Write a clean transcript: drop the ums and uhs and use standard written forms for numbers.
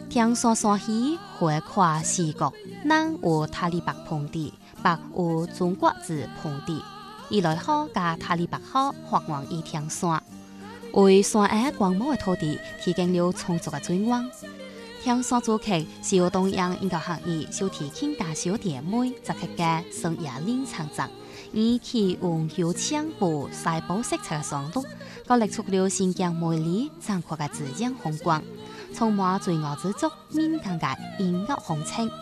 天山山西花跨四国，南有塔里北盆地，北有中国字盆地。伊来好加塔里北好发源于天山，为山崖广袤的土地提供了充足的水源。天山主客是由东洋研究学院小提琴家小弟妹作曲家孙亚玲创作，以其用有强部细胞色彩的旋律，勾勒出了新疆美丽壮阔的自然风光，充满罪恶之足、敏感的音乐风情。